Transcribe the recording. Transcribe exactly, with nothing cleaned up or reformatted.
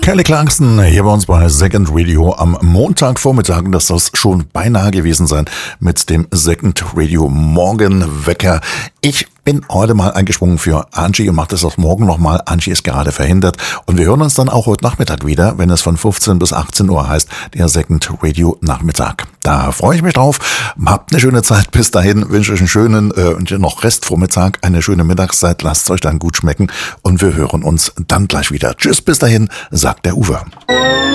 Kelly Clarkson hier bei uns bei Second Radio am Montagvormittag. Und das soll schon beinahe gewesen sein mit dem Second Radio Morgenwecker. Ich bin heute mal eingesprungen für Angie und mache das auch morgen nochmal. Angie ist gerade verhindert. Und wir hören uns dann auch heute Nachmittag wieder, wenn es von fünfzehn bis achtzehn Uhr heißt, der Second Radio Nachmittag. Da freue ich mich drauf. Habt eine schöne Zeit. Bis dahin wünsche ich einen schönen äh, und noch Restvormittag, eine schöne Mittagszeit. Lasst es euch dann gut schmecken und wir hören uns dann gleich wieder. Tschüss, bis dahin, sagt der Uwe.